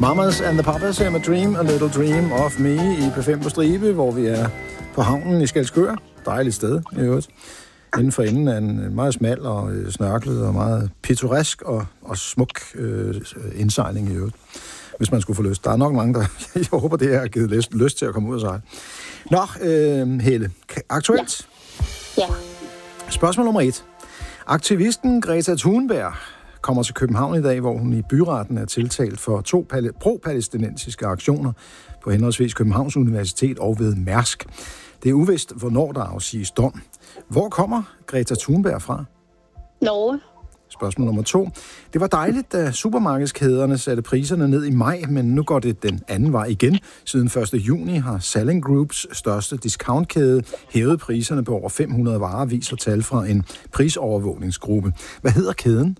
Mamas and the Papas her med Dream, a Little Dream of Me i P5 på Stribe, hvor vi er på havnen i Skælskør. Dejligt sted, i øvrigt. Inden for enden er en meget smal og snørklet og meget pittoresk og smuk indsejling i øvrigt. Hvis man skulle få lyst. Der er nok mange, der jeg håber, det har givet lyst til at komme ud og sejle. Nå, Helle. Aktuelt? Ja. Spørgsmål nummer 1. Aktivisten Greta Thunberg kommer til København i dag, hvor hun i byretten er tiltalt for 2 pro-palæstinensiske aktioner på henholdsvis Københavns Universitet og ved Mærsk. Det er uvist, hvornår der afsiges dom. Hvor kommer Greta Thunberg fra? Norge. Spørgsmål nummer 2. Det var dejligt, da supermarkedskæderne satte priserne ned i maj, men nu går det den anden vej igen. Siden 1. juni har Salling Groups største discountkæde hævet priserne på over 500 varer, viser tal fra en prisovervågningsgruppe. Hvad hedder kæden?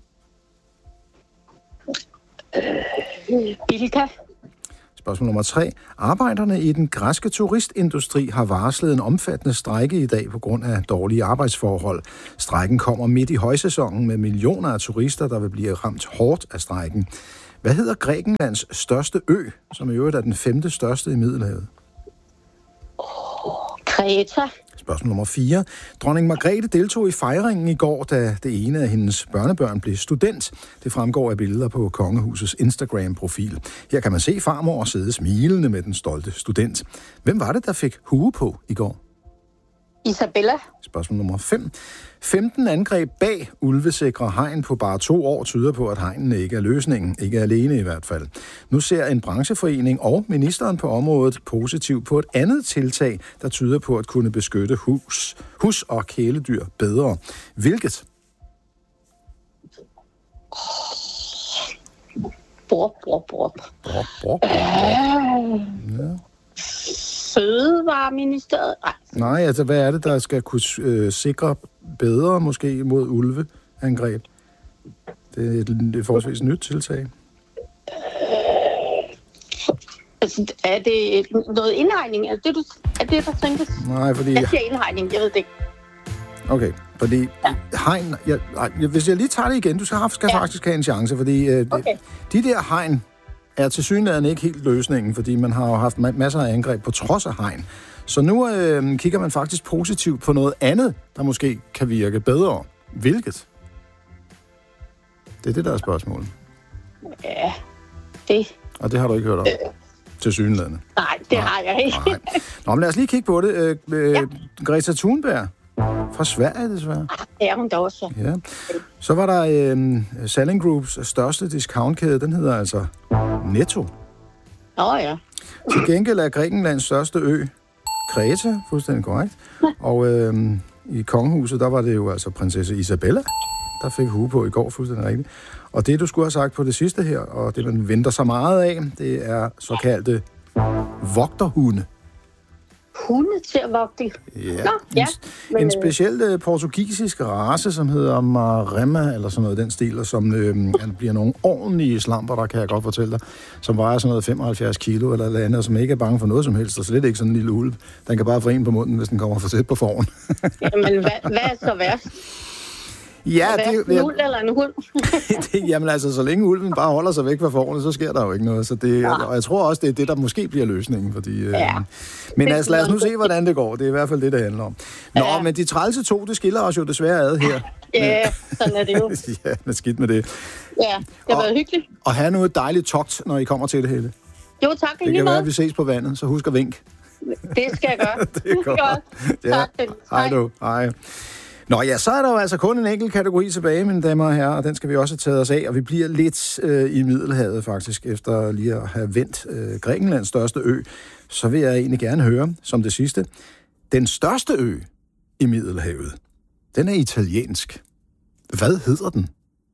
Bilka. Spørgsmål nummer 3. Arbejderne i den græske turistindustri har varslet en omfattende strejke i dag på grund af dårlige arbejdsforhold. Strejken kommer midt i højsæsonen med millioner af turister, der vil blive ramt hårdt af strejken. Hvad hedder Grækenlands største ø, som i øvrigt er den 5. største i Middelhavet? Kreta. Spørgsmål nummer 4. Dronning Margrethe deltog i fejringen i går, da det ene af hendes børnebørn blev student. Det fremgår af billeder på Kongehusets Instagram-profil. Her kan man se farmor sidde smilende med den stolte student. Hvem var det, der fik hue på i går? Isabella. Spørgsmål nummer 5. 15 angreb bag ulvesikre hegn på bare 2 år tyder på, at hegnene ikke er løsningen. Ikke alene i hvert fald. Nu ser en brancheforening og ministeren på området positivt på et andet tiltag, der tyder på at kunne beskytte hus og kæledyr bedre. Hvilket? Brop. Ja. Fødevareministeriet? Nej, altså hvad er det, der skal kunne sikre bedre måske mod ulveangreb? Det er et forholdsvis nyt tiltag. Altså, er det noget indhegning? Er det der tænkes? Nej, fordi... Jeg siger indhegning, jeg ved det ikke. Okay, fordi hegn... hvis jeg lige tager det igen, du skal faktisk have en chance, fordi Okay. De der hegn er tilsyneladende ikke helt løsningen, fordi man har jo haft masser af angreb på trods af hegn. Så nu kigger man faktisk positivt på noget andet, der måske kan virke bedre. Hvilket? Det er det, der er spørgsmålet. Ja, det... Og det har du ikke hørt om? Tilsyneladende. Nej, det har jeg ikke. Nej. Nå, men lad os lige kigge på det. Greta Thunberg fra Sverige, desværre. Det er hun da også. Ja. Så var der Salling Groups største discountkæde. Den hedder altså Netto. Ja. Til gengæld er Grækenlands største ø Kreta, fuldstændig korrekt. Og i kongehuset, der var det jo altså prinsesse Isabella, der fik hue på i går, fuldstændig rigtigt. Og det, du skulle have sagt på det sidste her, og det, man venter så meget af, det er såkaldte vogterhunde. Hunde til at vogte? Ja. Nå, ja. En speciel portugisisk race, som hedder Maremma, eller sådan noget den stil, og som bliver nogle ordentlige slamper, der kan jeg godt fortælle dig, som vejer sådan noget 75 kilo eller andet, og som ikke er bange for noget som helst, og slet ikke sådan en lille ulv. Den kan bare få en på munden, hvis den kommer for tæt på foran. Jamen, hvad er så værst? Ja, det en ulv eller en hund? Jamen altså, så længe ulven bare holder sig væk fra forne, så sker der jo ikke noget. Så det, og jeg tror også, det er det, der måske bliver løsningen. Fordi, men altså, lad os nu se, hvordan det går. Det er i hvert fald det, det handler om. Nå, men de trælse 2, det skiller os jo desværre ad her. Ja, sådan er det jo. Ja, men skidt med det. Ja, det har været hyggeligt. Og have nu et dejligt togt, når I kommer til det hele. Jo, tak. Det kan være, at vi ses på vandet, så husk at vink. Det skal jeg gøre. Det er godt. Ja. Tak. Hej du. Hej. Nå ja, så er der jo altså kun en enkelt kategori tilbage, mine damer og herrer, og den skal vi også have taget os af, og vi bliver lidt i Middelhavet faktisk, efter lige at have vendt Grækenlands største ø. Så vil jeg egentlig gerne høre, som det sidste, den største ø i Middelhavet, den er italiensk. Hvad hedder den?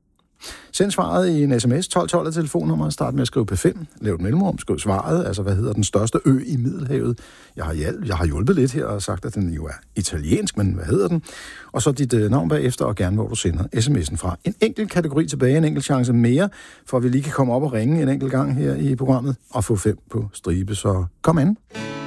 Send svaret i en sms 1212 af telefonnummeret. Start med at skrive P5. Lav et mellemrum. Skriv svaret. Altså, hvad hedder den største ø i Middelhavet? Jeg har hjulpet lidt her og sagt, at den jo er italiensk, men hvad hedder den? Og så dit navn bagefter, og gerne hvor du sender sms'en fra. En enkelt kategori tilbage, en enkelt chance mere, for at vi lige kan komme op og ringe en enkelt gang her i programmet og få 5 på stribe. Så kom an.